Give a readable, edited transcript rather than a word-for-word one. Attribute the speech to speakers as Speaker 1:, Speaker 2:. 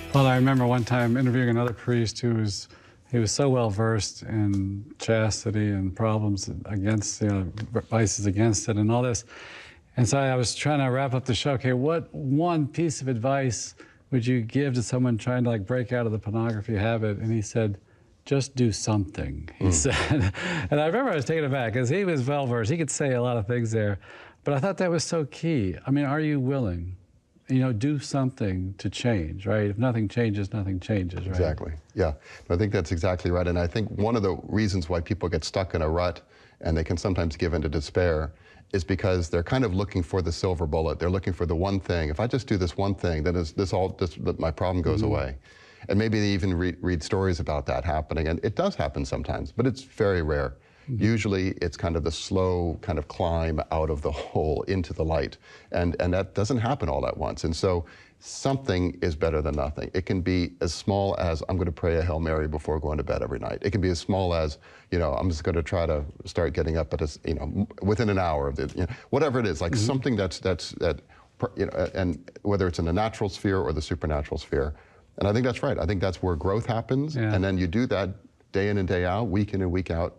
Speaker 1: Well, I remember one time interviewing another priest he was so well versed in chastity and problems against, vices against it and all this. And so I was trying to wrap up the show. Okay, what one piece of advice would you give to someone trying to break out of the pornography habit? And he said, just do something, he said. And I remember I was taken aback because he was well versed. He could say a lot of things there, but I thought that was so key. I mean, are you willing? Do something to change, right? If nothing changes, nothing changes, right?
Speaker 2: Exactly, yeah. I think that's exactly right. And I think one of the reasons why people get stuck in a rut and they can sometimes give into despair is because they're kind of looking for the silver bullet. They're looking for the one thing. If I just do this one thing, then my problem goes away. And maybe they even read stories about that happening. And it does happen sometimes, but it's very rare. Usually it's kind of the slow kind of climb out of the hole into the light. And that doesn't happen all at once. And so something is better than nothing. It can be as small as I'm going to pray a Hail Mary before going to bed every night. It can be as small as, I'm just going to try to start getting up at within an hour of it, whatever it is, like something and whether it's in the natural sphere or the supernatural sphere. And I think that's right. I think that's where growth happens.
Speaker 1: Yeah.
Speaker 2: And then you do that day in and day out, week in and week out,